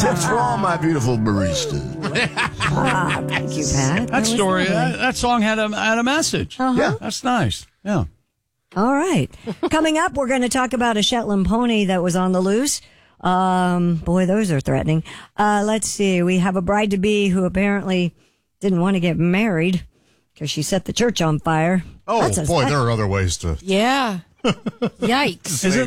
Tips for all my beautiful baristas. Thank you, Pat. That story, that song had a message. Yeah. That's nice. Yeah. All right. Coming up, we're going to talk about a Shetland pony that was on the loose. Boy, those are threatening. Let's see. We have a bride-to-be who apparently didn't want to get married because she set the church on fire. Oh, boy, there are other ways to... Yeah. Yikes. Is it